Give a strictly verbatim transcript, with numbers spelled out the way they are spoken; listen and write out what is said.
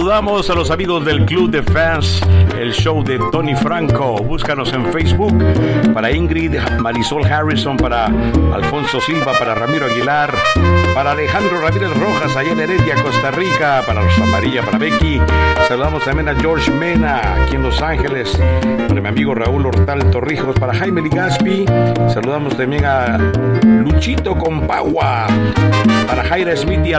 Saludamos a los amigos del Club de Fans, el show de Tony Franco. Búscanos en Facebook. Para Ingrid, Marisol Harrison, para Alfonso Silva, para Ramiro Aguilar, para Alejandro Ramírez Rojas, allá en Heredia, Costa Rica, para Rosa María, para Becky. Saludamos también a George Mena, aquí en Los Ángeles, para mi amigo Raúl Hortal Torrijos, para Jaime Ligaspi. Saludamos también a Luchito Compagua, para Jaira Smith y